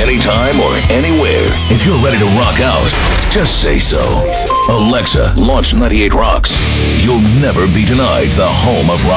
anytime or anywhere. If you're ready to rock out, just say so. Alexa, launch 98 Rocks. You'll never be denied the home of rock